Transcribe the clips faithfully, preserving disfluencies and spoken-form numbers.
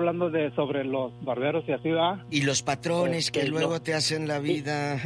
hablando de sobre los barberos y así, ¿va? Y los patrones este, que luego no. te hacen la vida.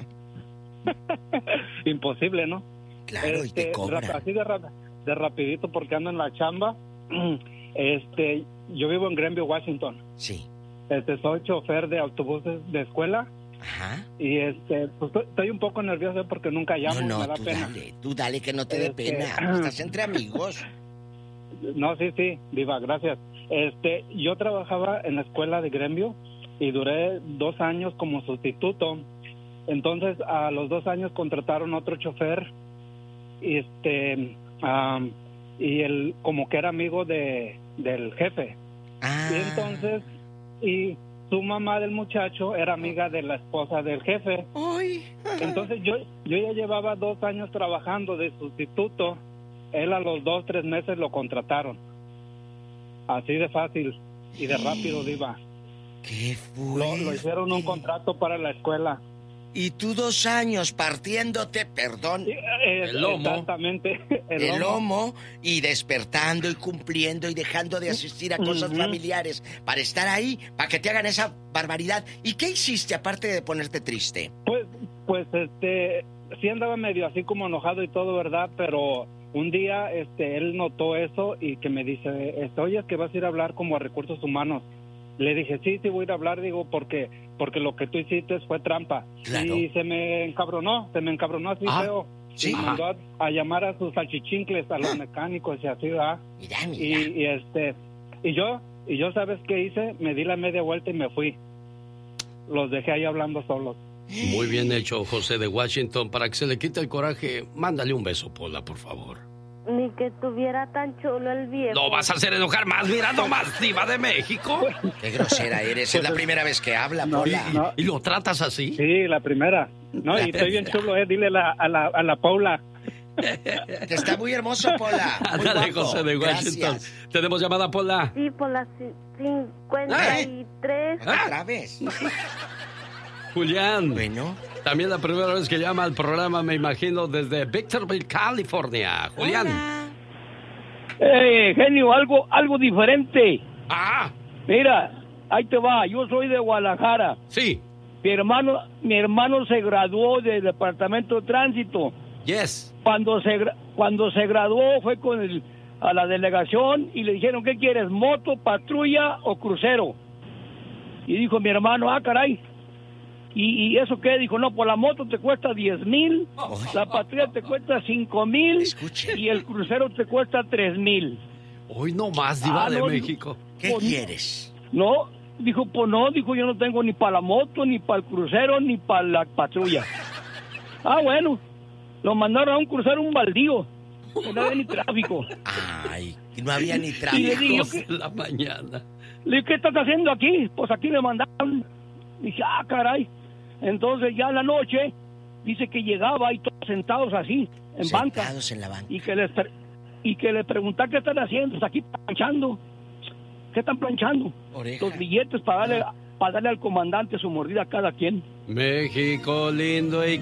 Imposible, ¿no? Claro, este, y te cobran. Así de, de rapidito porque ando en la chamba. Este, yo vivo en Greenville, Washington. Sí. Este, soy chofer de autobuses de escuela. Ajá. Y este, pues estoy un poco nervioso porque nunca llamo, no, no, me da tú pena. Dale, tú dale que no te este, dé pena. Estás entre amigos. No, sí, sí, Diva, gracias. Este, yo trabajaba en la escuela de Gremio y duré dos años como sustituto. Entonces, a los dos años contrataron otro chofer, y este, um, y él como que era amigo de del jefe. Ah. Y entonces, y su mamá del muchacho era amiga de la esposa del jefe. Ay. Entonces, yo, yo ya llevaba dos años trabajando de sustituto. Él a los dos, tres meses lo contrataron. Así de fácil y de rápido, Diva. ¡Qué fuerte! Lo, lo hicieron un contrato para la escuela. Y tú dos años partiéndote, perdón, es, el lomo. Exactamente. El, el lomo. lomo y despertando y cumpliendo y dejando de asistir a cosas uh-huh. familiares para estar ahí, para que te hagan esa barbaridad. ¿Y qué hiciste aparte de ponerte triste? Pues, pues, este, sí andaba medio así como enojado y todo, ¿verdad? Pero un día, este, él notó eso y que me dice, este, oye, que vas a ir a hablar como a recursos humanos. Le dije, sí, sí voy a ir a hablar, digo, porque porque lo que tú hiciste fue trampa. Claro. Y se me encabronó, se me encabronó así ah, feo. ¿sí? Y mandó a, a llamar a sus salchichincles, a los mecánicos y así, ¿verdad? Mira, mira. Y, y este, y yo, y yo, ¿sabes qué hice? Me di la media vuelta y me fui. Los dejé ahí hablando solos. Muy bien hecho, José de Washington. Para que se le quite el coraje, mándale un beso, Pola, por favor. Ni que estuviera tan chulo el viejo. No vas a hacer enojar más, mira nomás, Diva de México. Qué grosera eres, es la primera vez que habla, no, Pola. ¿Y, no. ¿Y lo tratas así? Sí, la primera. No, la y primera. Estoy bien chulo, eh, dile la, a, la, a la Paula. Que está muy hermoso, Pola. Muy Ándale, guapo. José de Washington. Gracias. ¿Tenemos llamada, Pola? Sí, por las cincuenta y tres. ¿Ah? ¿Otra vez? Julián. Bueno. También la primera vez que llama al programa, me imagino, desde Victorville, California. Julián. Eh, genio, algo, algo diferente. Ah. Mira, ahí te va, yo soy de Guadalajara. Sí. Mi hermano, mi hermano se graduó del departamento de tránsito. Yes. Cuando se, cuando se graduó fue con el, a la delegación y le dijeron, ¿qué quieres, moto, patrulla o crucero? Y dijo mi hermano, ah, caray. ¿Y, y eso qué? Dijo, no, por la moto te cuesta diez mil, oh. la patrulla te cuesta cinco mil y el crucero te cuesta tres mil. Hoy no más, Diva ah, de no, México. ¿Qué pues, quieres? No, dijo, pues no, dijo, yo no tengo ni para la moto, ni para el crucero, ni para la patrulla. Ah, bueno, lo mandaron a un crucero, un baldío, no había ni tráfico. Ay, no había ni tráfico. Y le dije, ¿qué? En la mañana. Le dije, ¿qué estás haciendo aquí? Pues aquí me mandaron. Dije, ah, caray. Entonces ya en la noche dice que llegaba y todos sentados así en sentados banca. Sentados en la banca. Y que les y que le preguntaba qué están haciendo, pues aquí planchando. ¿Qué están planchando? Oreja. Los billetes para darle no. para darle al comandante su mordida a cada quien. México lindo y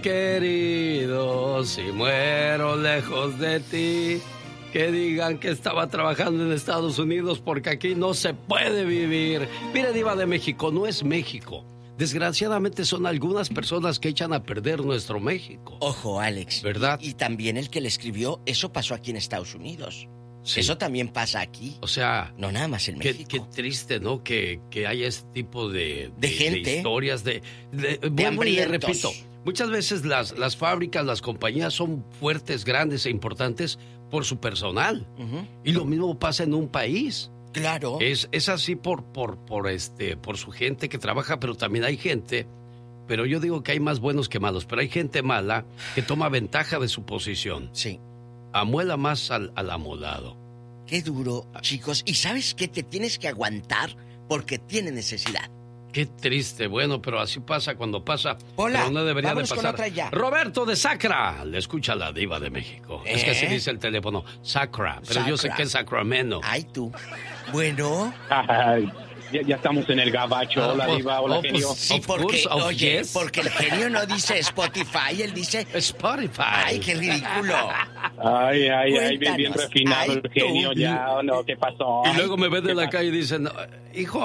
querido, si muero lejos de ti, que digan que estaba trabajando en Estados Unidos porque aquí no se puede vivir. Mire, Diva de México, no es México. Desgraciadamente son algunas personas que echan a perder nuestro México. Ojo, Alex. ¿Verdad? Y, y también el que le escribió, eso pasó aquí en Estados Unidos. Sí. Eso también pasa aquí. O sea... No nada más en qué, México. Qué triste, ¿no? Que, que haya este tipo de... De, de gente. De historias, de... De, de bueno, y le hambrientos. repito, muchas veces las, las fábricas, las compañías son fuertes, grandes e importantes por su personal. Uh-huh. Y lo mismo pasa en un país. Claro. Es, es así por, por, por, este, por su gente que trabaja, pero también hay gente, pero yo digo que hay más buenos que malos, pero hay gente mala que toma ventaja de su posición. Sí. Amuela más al, al amolado. Qué duro, chicos. ¿Y sabes qué? Te tienes que aguantar porque tiene necesidad. Qué triste, bueno, pero así pasa cuando pasa. Hola, pero no debería de pasar. Con otra ya. Roberto de Sacra, le escucha la Diva de México. ¿Eh? Es que así dice el teléfono, Sacra, pero Sacra. Yo sé que es Sacramento. Ay, tú. Bueno. Ay, ya, ya estamos en el gabacho. Ah, hola, pues, Diva, hola, oh, genio. Pues, sí, porque, course, oye, yes. porque el genio no dice Spotify, él dice... Spotify. Ay, qué ridículo. Ay, ay, Cuéntanos. ay, bien, bien refinado ay, el genio, tú. Ya, no, ¿qué pasó? Y luego me ven de la calle y dicen, hijo,